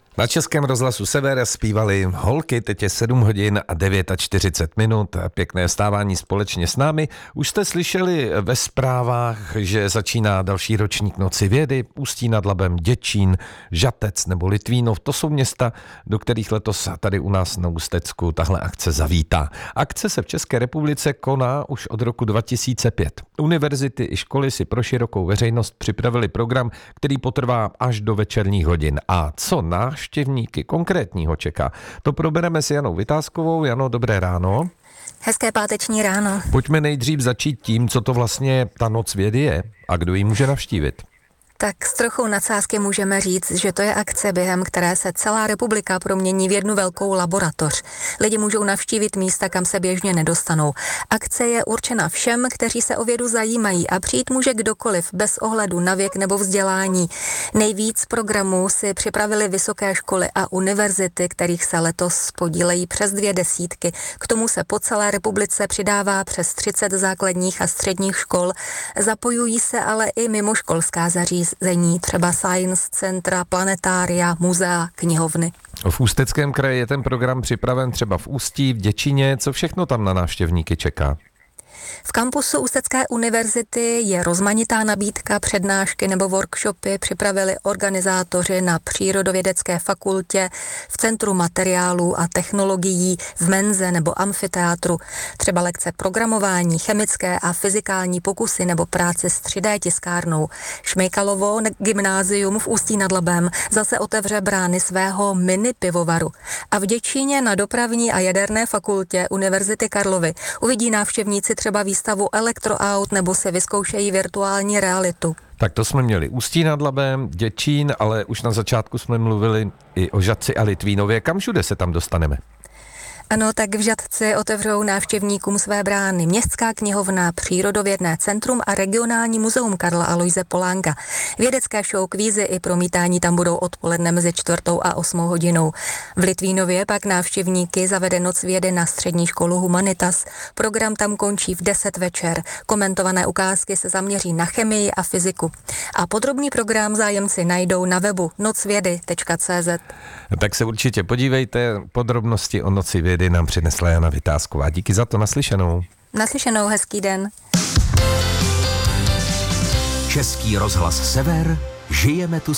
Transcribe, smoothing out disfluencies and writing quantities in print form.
Na Českém rozhlasu Sever zpívali holky, teď je 7 hodin a 49 minut. Pěkné vstávání společně s námi. Už jste slyšeli ve zprávách, že začíná další ročník Noci vědy, Ústí nad Labem, Děčín, Žatec nebo Litvínov. To jsou města, do kterých letos tady u nás na Ústecku tahle akce zavítá. Akce se v České republice koná už od roku 2005. Univerzity i školy si pro širokou veřejnost připravili program, který potrvá až do večerních hodin. A co návštěvníky konkrétního čeká, to probereme s Janou Vytázkovou. Jano, dobré ráno. Hezké páteční ráno. Pojďme nejdřív začít tím, co to vlastně ta Noc vědy je a kdo ji může navštívit. Tak s trochou nadsázky můžeme říct, že to je akce, během které se celá republika promění v jednu velkou laboratoř. Lidi můžou navštívit místa, kam se běžně nedostanou. Akce je určena všem, kteří se o vědu zajímají a přijít může kdokoliv, bez ohledu na věk nebo vzdělání. Nejvíc programů si připravili vysoké školy a univerzity, kterých se letos podílejí přes 200. K tomu se po celé republice přidává přes 30 základních a středních škol. Zapojují se ale i mimoškolská zařízení, třeba Science centra, planetária, muzea, knihovny. V Ústeckém kraji je ten program připraven třeba v Ústí, v Děčíně. Co všechno tam na návštěvníky čeká? V kampusu Ústecké univerzity je rozmanitá nabídka, přednášky nebo workshopy připravili organizátoři na Přírodovědecké fakultě, v Centru materiálů a technologií, v menze nebo amfiteátru, třeba lekce programování, chemické a fyzikální pokusy nebo práce s 3D tiskárnou. Šmejkalovo gymnázium v Ústí nad Labem zase otevře brány svého mini pivovaru. A v Děčíně na Dopravní a jaderné fakultě Univerzity Karlovy uvidí návštěvníci třeba výstavu elektroaut nebo se vyzkoušejí virtuální realitu. Tak to jsme měli Ústí nad Labem, Děčín, ale už na začátku jsme mluvili i o Žatci a Litvínově. Kam všude se tam dostaneme? Ano, tak v Žatci otevřou návštěvníkům své brány Městská knihovna, Přírodovědné centrum a regionální muzeum Karla Aloise Polánka. Vědecké show, kvízy i promítání tam budou odpoledne mezi 4. a 8 hodinou. V Litvínově pak návštěvníky zavede Noc vědy na střední školu Humanitas. Program tam končí v 10 večer. Komentované ukázky se zaměří na chemii a fyziku. A podrobný program zájemci najdou na webu nocvědy.cz. Tak se určitě podívejte, podrobnosti o Noci vědy nám přinesla Jana Vytázková. Díky za to, naslyšenou. Naslyšenou, hezký den. Český rozhlas Sever, žijeme tu